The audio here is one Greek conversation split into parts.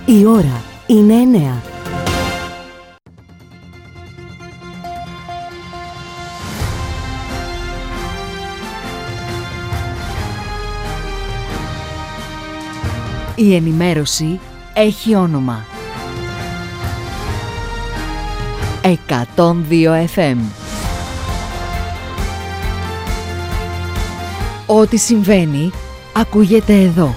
Η ώρα είναι 9. Η ενημέρωση έχει όνομα. 102 FM. Ό,τι συμβαίνει, ακούγεται εδώ.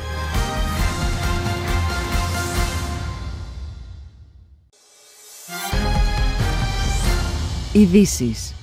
Ειδήσεις.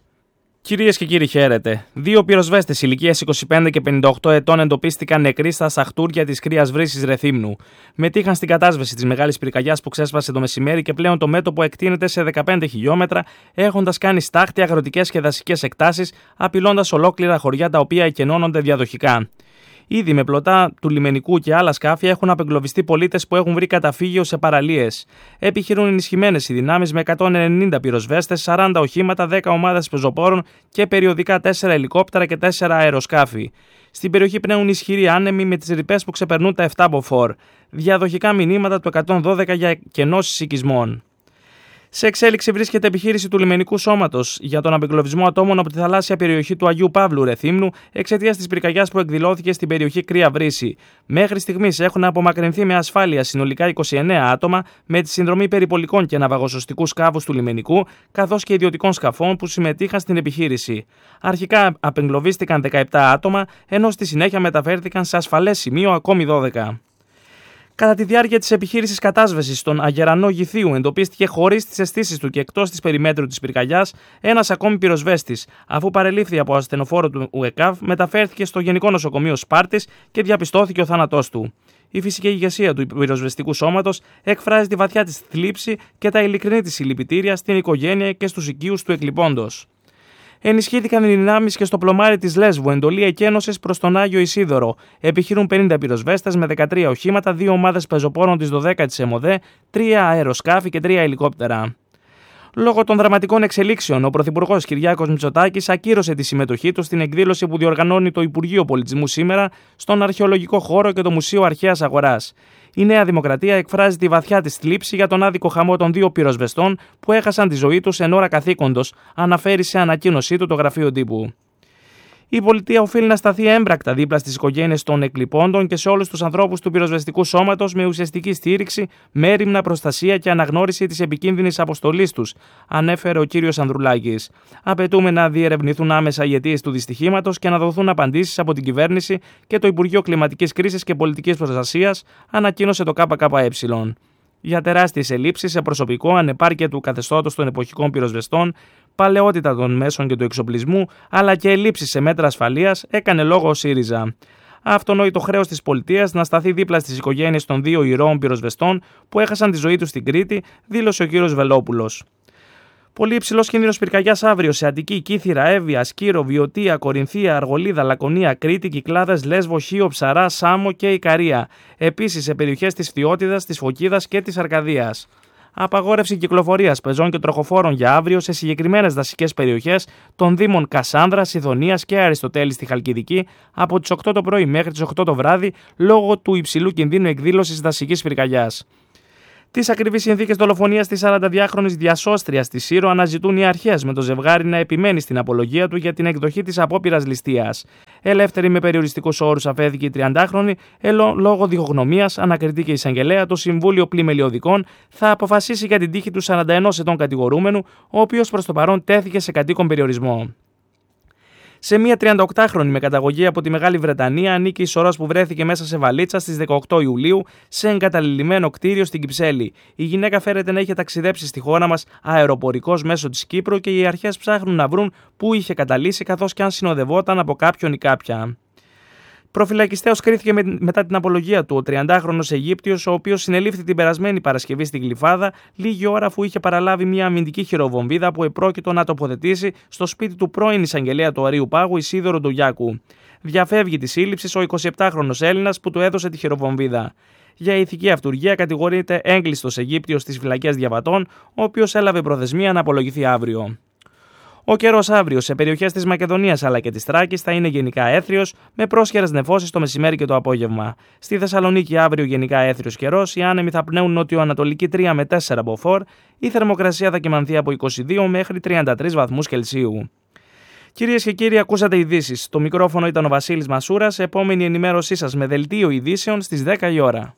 Κυρίες και κύριοι, χαίρετε. 2 πυροσβέστες ηλικίας 25 και 58 ετών εντοπίστηκαν νεκροί στα σαχτούρια της κρύας βρύσης Ρεθύμνου. Μετήχαν στην κατάσβεση της μεγάλης πυρκαγιάς που ξέσπασε το μεσημέρι και πλέον το μέτωπο εκτείνεται σε 15 χιλιόμετρα, έχοντας κάνει στάχτη αγροτικές και δασικές εκτάσεις, απειλώντας ολόκληρα χωριά τα οποία εκενώνονται διαδοχικά. Ήδη με πλωτά του λιμενικού και άλλα σκάφη έχουν απεγκλωβιστεί πολίτες που έχουν βρει καταφύγιο σε παραλίες. Επιχειρούν ενισχυμένες οι δυνάμεις με 190 πυροσβέστες, 40 οχήματα, 10 ομάδες πεζοπόρων και περιοδικά 4 ελικόπτερα και 4 αεροσκάφη. Στην περιοχή πνέουν ισχυροί άνεμοι με τις ρηπές που ξεπερνούν τα 7 μποφόρ. Διαδοχικά μηνύματα του 112 για κενώσεις οικισμών. Σε εξέλιξη βρίσκεται επιχείρηση του λιμενικού σώματος για τον απεγκλωβισμό ατόμων από τη θαλάσσια περιοχή του Αγίου Παύλου Ρεθύμνου εξαιτίας της πυρκαγιάς που εκδηλώθηκε στην περιοχή Κρύα Βρύση. Μέχρι στιγμής έχουν απομακρυνθεί με ασφάλεια συνολικά 29 άτομα με τη συνδρομή περιπολικών και ναυαγοσωστικού σκάφους του λιμενικού, καθώς και ιδιωτικών σκαφών που συμμετείχαν στην επιχείρηση. Αρχικά απεγκλωβίστηκαν 17 άτομα, ενώ στη συνέχεια μεταφέρθηκαν σε ασφαλές σημείο ακόμη 12. Κατά τη διάρκεια της επιχείρησης κατάσβεσης στον Αγερανό Γηθίου εντοπίστηκε χωρίς τις αισθήσεις του και εκτός της περιμέτρου της πυρκαγιάς ένας ακόμη πυροσβέστης. Αφού παρελήφθη από ασθενοφόρο του ΟΕΚΑΒ, μεταφέρθηκε στο Γενικό Νοσοκομείο Σπάρτης και διαπιστώθηκε ο θάνατός του. Η φυσική ηγεσία του πυροσβεστικού σώματος εκφράζει τη βαθιά της θλίψη και τα ειλικρινή της συλληπιτήρια στην οικογένεια και στους οικείους του εκλειπώντος. Ενισχύθηκαν οι δυνάμεις και στο πλωμάρι της Λέσβου, εντολή εκένωσης προς τον Άγιο Ισίδωρο. Επιχειρούν 50 πυροσβέστες με 13 οχήματα, 2 ομάδες πεζοπόρων της 12ης ΕΜΟΔΕ, 3 αεροσκάφη και 3 ελικόπτερα. Λόγω των δραματικών εξελίξεων, ο Πρωθυπουργός Κυριάκος Μητσοτάκης ακύρωσε τη συμμετοχή του στην εκδήλωση που διοργανώνει το Υπουργείο Πολιτισμού σήμερα στον Αρχαιολογικό Χώρο και το Μουσείο Αρχαίας Αγοράς. Η Νέα Δημοκρατία εκφράζει τη βαθιά της θλίψη για τον άδικο χαμό των 2 πυροσβεστών που έχασαν τη ζωή τους εν ώρα καθήκοντος, αναφέρει σε ανακοίνωσή του το Γραφείο Τύπου. Η πολιτεία οφείλει να σταθεί έμπρακτα δίπλα στις οικογένειες των εκλειπώντων και σε όλους τους ανθρώπους του πυροσβεστικού σώματος με ουσιαστική στήριξη, μέριμνα προστασία και αναγνώριση της επικίνδυνης αποστολής τους, ανέφερε ο κ. Ανδρουλάκης. Απαιτούμε να διερευνηθούν άμεσα οι αιτίες του δυστυχήματος και να δοθούν απαντήσεις από την κυβέρνηση και το Υπουργείο Κλιματικής Κρίσης και Πολιτικής Προστασίας, ανακοίνωσε το ΚΚΕ. Για τεράστιες ελλείψεις σε προσωπικό, ανεπάρκεια του καθεστώτος των εποχικών πυροσβεστών, παλαιότητα των μέσων και του εξοπλισμού, αλλά και ελλείψεις σε μέτρα ασφαλείας, έκανε λόγο ο ΣΥΡΙΖΑ. Αυτονόητο χρέος της πολιτείας να σταθεί δίπλα στις οικογένειες των 2 ηρώων πυροσβεστών που έχασαν τη ζωή τους στην Κρήτη, δήλωσε ο κ. Βελόπουλος. Πολύ υψηλός κίνδυνος πυρκαγιάς αύριο σε Αττική, Κύθυρα, Εύβοια, Σκύρο, Βιωτία, Κορινθία, Αργολίδα, Λακωνία, Κρήτη, Κυκλάδες, Λέσβο, Χίο, Ψαρά, Σάμο και Ικαρία. Επίσης σε περιοχές της Φθιώτιδας, της Φωκίδας και της Αρκαδίας. Απαγόρευση κυκλοφορίας πεζών και τροχοφόρων για αύριο σε συγκεκριμένες δασικές περιοχές των Δήμων Κασάνδρας, Ιδονίας και Αριστοτέλη στη Χαλκιδική από τις 8 το πρωί μέχρι τις 8 το βράδυ λόγω του υψηλού κινδύνου εκδήλωσης δασικής πυρκαγιάς. Τις ακριβείς συνθήκες δολοφονίας της 42χρονης διασώστριας της Σύρο αναζητούν οι αρχές, με το ζευγάρι να επιμένει στην απολογία του για την εκδοχή της απόπειρας ληστείας. Ελεύθερη με περιοριστικούς όρους αφέθηκε η 30χρονη, λόγω διχογνωμίας, ανακριτή και εισαγγελέα, το Συμβούλιο Πλημελιωδικών θα αποφασίσει για την τύχη του 41 ετών κατηγορούμενου, ο οποίος προς το παρόν τέθηκε σε κατοίκον περιορισμό. Σε μια 38χρονη με καταγωγή από τη Μεγάλη Βρετανία ανήκει η σωρός που βρέθηκε μέσα σε βαλίτσα στις 18 Ιουλίου σε εγκαταλειμμένο κτίριο στην Κυψέλη. Η γυναίκα φέρεται να είχε ταξιδέψει στη χώρα μας αεροπορικός μέσω της Κύπρου και οι αρχές ψάχνουν να βρουν πού είχε καταλύσει, καθώς και αν συνοδευόταν από κάποιον ή κάποια. Προφυλακιστέως κρίθηκε μετά την απολογία του ο 30χρονος Αιγύπτιος, ο οποίος συνελήφθη την περασμένη Παρασκευή στην Γλυφάδα, λίγη ώρα αφού είχε παραλάβει μια αμυντική χειροβομβίδα που επρόκειτο να τοποθετήσει στο σπίτι του πρώην εισαγγελέα του Αρείου Πάγου, Ισίδωρο Ντογιάκου. Διαφεύγει τη σύλληψη ο 27χρονος Έλληνας που του έδωσε τη χειροβομβίδα. Για ηθική αυτουργία κατηγορείται έγκλειστος Αιγύπτιος στις φυλακές διαβατών, ο οποίος έλαβε προθεσμία να απολογηθεί αύριο. Ο καιρός αύριο σε περιοχές της Μακεδονίας αλλά και της Θράκης θα είναι γενικά έθριος, με πρόσχερες νεφώσεις το μεσημέρι και το απόγευμα. Στη Θεσσαλονίκη αύριο γενικά έθριος καιρός, οι άνεμοι θα πνέουν νότιο-ανατολική 3 με 4 μποφόρ, η θερμοκρασία θα κυμανθεί από 22 μέχρι 33 βαθμούς Κελσίου. Κυρίες και κύριοι, ακούσατε ειδήσεις. Το μικρόφωνο ήταν ο Βασίλης Μασούρας. Επόμενη ενημέρωσή σας με δελτίο ειδήσεων στις 10 η ώρα.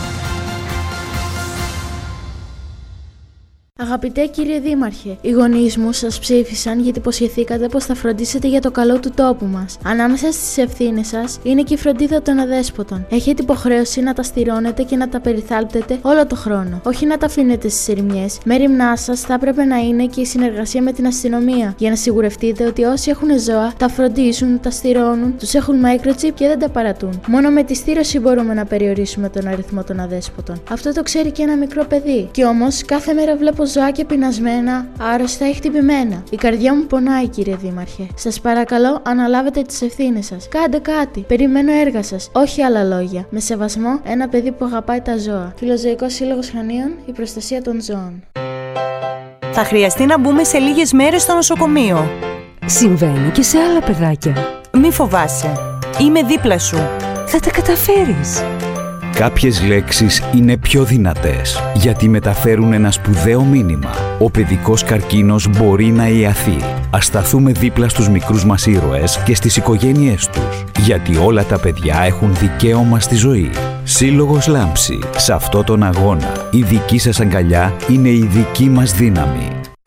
Αγαπητέ κύριε Δήμαρχε, οι γονείς μου σας ψήφισαν γιατί υποσχεθήκατε πως θα φροντίσετε για το καλό του τόπου μας. Ανάμεσα στις ευθύνες σας είναι και η φροντίδα των αδέσποτων. Έχετε υποχρέωση να τα στηρώνετε και να τα περιθάλπτετε όλο το χρόνο. Όχι να τα αφήνετε στις ερημιές. Μέριμνά σας θα έπρεπε να είναι και η συνεργασία με την αστυνομία, για να σιγουρευτείτε ότι όσοι έχουν ζώα τα φροντίζουν, τα στηρώνουν, τους έχουν microchip και δεν τα παρατούν. Μόνο με τη στήρωση μπορούμε να περιορίσουμε τον αριθμό των αδέσποτων. Αυτό το ξέρει και ένα μικρό παιδί. Κι όμως κάθε μέρα βλέπω ζωάκια πεινασμένα, άρρωστα ή χτυπημένα. Η καρδιά μου πονάει, κύριε Δήμαρχε. Σας παρακαλώ, αναλάβετε τις ευθύνες σας. Κάντε κάτι. Περιμένω έργα σας. Όχι άλλα λόγια. Με σεβασμό, ένα παιδί που αγαπάει τα ζώα. Φιλοζωικός Σύλλογος Χανίων, η προστασία των ζώων. Θα χρειαστεί να μπούμε σε λίγες μέρες στο νοσοκομείο. Συμβαίνει και σε άλλα παιδάκια. Μη φοβάσαι. Είμαι δίπλα σου. Θα τα καταφέρεις. Κάποιες λέξεις είναι πιο δυνατές γιατί μεταφέρουν ένα σπουδαίο μήνυμα. Ο παιδικός καρκίνος μπορεί να ιαθεί. Ας σταθούμε δίπλα στους μικρούς μας ήρωες και στις οικογένειές τους, γιατί όλα τα παιδιά έχουν δικαίωμα στη ζωή. Σύλλογος Λάμψη. Σε αυτό τον αγώνα, η δική σας αγκαλιά είναι η δική μας δύναμη.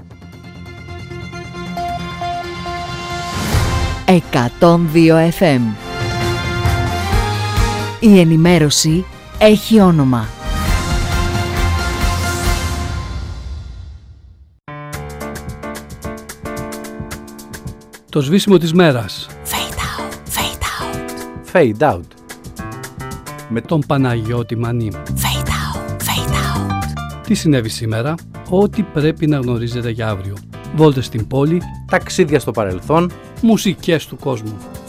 102 FM. Η ενημέρωση έχει όνομα. Το σβήσιμο της μέρας. Fade out, fade out. Fade out. Με τον Παναγιώτη Μανή. Fade out, fade out. Τι συνέβη σήμερα? Ό,τι πρέπει να γνωρίζετε για αύριο. Βόλτες στην πόλη. Ταξίδια στο παρελθόν. Μουσικές του κόσμου.